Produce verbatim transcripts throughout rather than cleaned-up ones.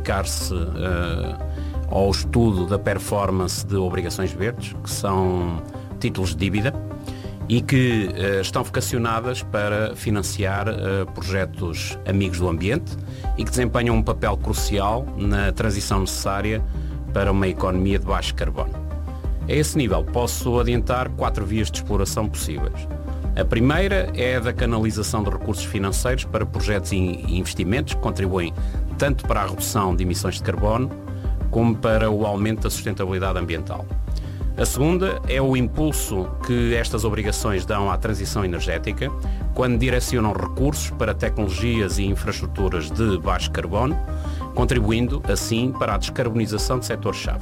dedicar-se uh, ao estudo da performance de obrigações verdes, que são títulos de dívida, e que uh, estão vocacionadas para financiar uh, projetos amigos do ambiente e que desempenham um papel crucial na transição necessária para uma economia de baixo carbono. A esse nível, posso adiantar quatro vias de exploração possíveis. A primeira é a da canalização de recursos financeiros para projetos e investimentos que contribuem tanto para a redução de emissões de carbono como para o aumento da sustentabilidade ambiental. A segunda é o impulso que estas obrigações dão à transição energética quando direcionam recursos para tecnologias e infraestruturas de baixo carbono, contribuindo assim para a descarbonização de setores-chave.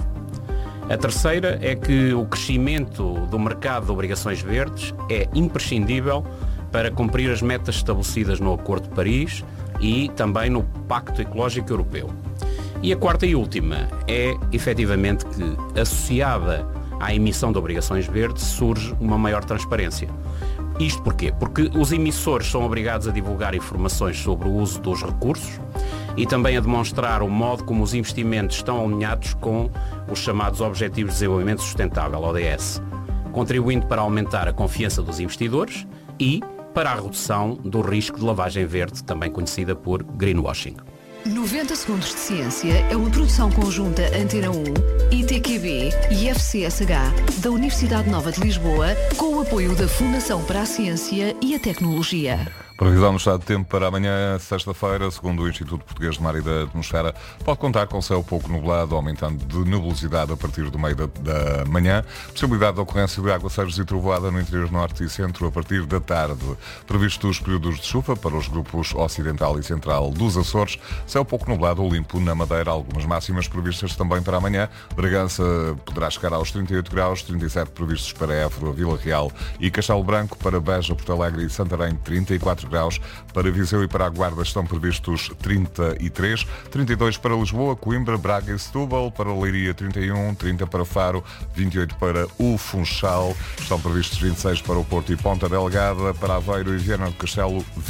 A terceira é que o crescimento do mercado de obrigações verdes é imprescindível para cumprir as metas estabelecidas no Acordo de Paris e também no Pacto Ecológico Europeu. E a quarta e última é, efetivamente, que, associada à emissão de obrigações verdes, surge uma maior transparência. Isto porquê? Porque os emissores são obrigados a divulgar informações sobre o uso dos recursos e também a demonstrar o modo como os investimentos estão alinhados com os chamados Objetivos de Desenvolvimento Sustentável, O D S, contribuindo para aumentar a confiança dos investidores e para a redução do risco de lavagem verde, também conhecida por greenwashing. noventa segundos de ciência é uma produção conjunta Antena um, I T Q B e F C S H da Universidade Nova de Lisboa, com o apoio da Fundação para a Ciência e a Tecnologia. Previsão no estado de tempo para amanhã, sexta-feira, segundo o Instituto Português de Mar e da Atmosfera, pode contar com céu pouco nublado, aumentando de nebulosidade a partir do meio da, da manhã. Possibilidade de ocorrência de aguaceiros e trovoada no interior norte e centro a partir da tarde. Previstos períodos de chuva para os grupos ocidental e central dos Açores. Céu pouco nublado ou limpo na Madeira. Algumas máximas previstas também para amanhã. Bragança poderá chegar aos trinta e oito graus, trinta e sete previstos para Évora, Vila Real e Castelo Branco. Para Beja, Porto Alegre e Santarém, trinta e quatro graus. Para Viseu e para a Guarda estão previstos trinta e três, trinta e dois para Lisboa, Coimbra, Braga e Setúbal, para Leiria trinta e um, trinta para Faro, vinte e oito para o Funchal, estão previstos vinte e seis para o Porto e Ponta Delgada, para Aveiro e Viana do Castelo